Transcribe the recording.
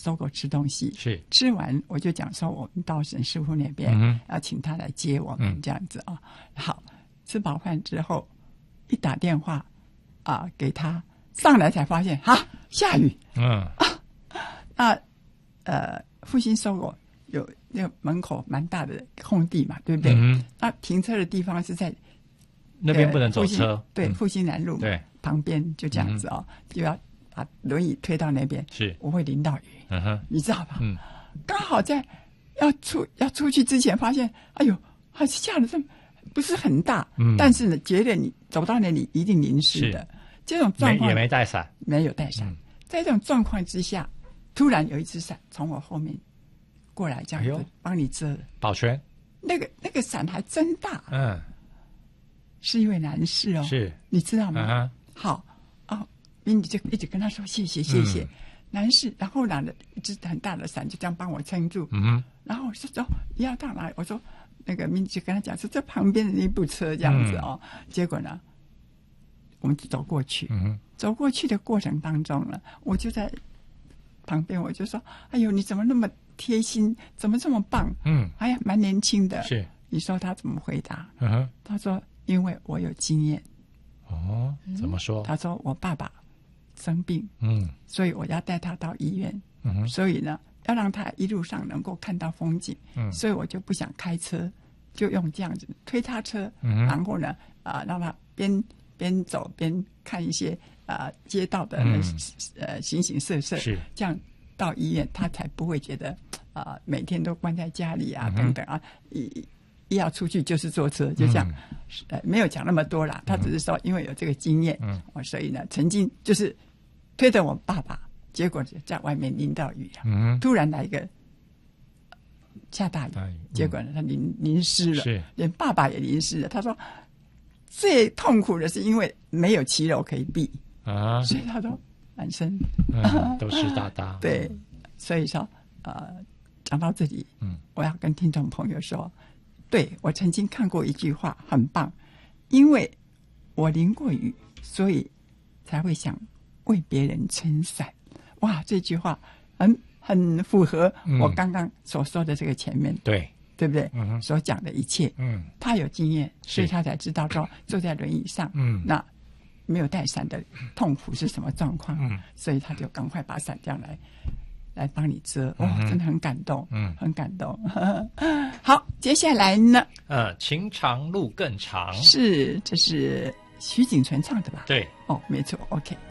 搜狗吃东西， 是吃完我就讲说我们到沈师傅那边，要请他来接我们这样子啊。好，吃饱饭之后一打电话给他，上来才发现下雨。复兴搜狗有那个门口蛮大的空地嘛，对不对？那停车的地方是在那边不能走车， 对，复兴南路对旁边就这样子就要把轮椅推到那边， 是我会淋到雨，你知道吧？刚好在要出去之前发现，哎呦，还下的这不是很大，但是呢，觉得你走到那里一定淋湿的。这种状况也没带伞， 没有带伞。在这种状况之下，突然有一只伞从我后面过来，这样子帮你遮保全。 那个伞还真大，是一位男士哦， 是， 你知道吗？好你就一直跟他说谢谢谢谢，男士，然后拿了一只很大的伞，就这样帮我撑住。然后我说走，你要到哪里？我说那个民就跟他讲说这旁边的那部车这样子结果呢，我们就走过去。走过去的过程当中呢，我就在旁边，我就说：“哎呦，你怎么那么贴心？怎么这么棒？哎呀，蛮年轻的。” 是， 你说他怎么回答？他说：“因为我有经验。” 怎么说？ 他说：“我爸爸生病，所以我要带他到医院，所以呢，要让他一路上能够看到风景，所以我就不想开车，就用这样子推他车，然后呢，让他边走边看一些街道的形形色色， 是这样到医院他才不会觉得每天都关在家里等等一要出去就是坐车，就这样，没有讲那么多啦。他只是说因为有这个经验，所以呢，曾经就是推着我爸爸，结果就在外面淋到雨了。突然来一个下大雨，结果呢他淋湿了，连爸爸也淋湿了。他说最痛苦的是因为没有骑楼可以避所以他说满身都湿哒哒。 对，所以说讲到这里，我要跟听众朋友说，对，我曾经看过一句话很棒，因为我淋过雨，所以才会想为别人撑伞。哇，这句话很符合我刚刚所说的这个前面，对不对？所讲的一切，他有经验，所以他才知道说坐在轮椅上，那没有带伞的痛苦是什么状况，所以他就赶快把伞这样来帮你遮。真的很感动，很感动。好，接下来呢？ 情长路更长， 这是徐锦纯唱的吧？ 对， 没错 ，OK。